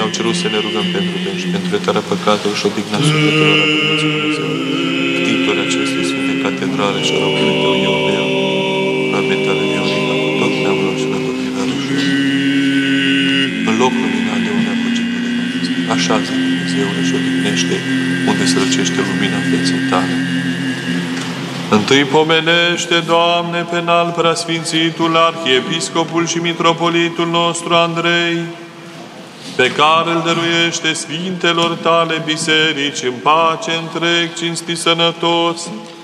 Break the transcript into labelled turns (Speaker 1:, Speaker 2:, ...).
Speaker 1: ne-au cerut să ne rugăm pentru ei și pentru iertarea păcatelor și odihna sufletelor a Dumnezeu. Ctitorii acestei Sfinte Catedrale și a rugului Tău Iovea, la metale Viorica, cu tot neamul și la domnirea râșului. În loc luminat de unde a păcit de Dumnezeu. Așează Dumnezeule și odihnește unde se răcește lumina vieții Tale. Întâi pomenește, Doamne, pe înalt preasfințitul arhiepiscopul și mitropolitul nostru Andrei, pe care îl dăruiește sfintelor Tale biserici în pace întreg, cinstit, sănătos,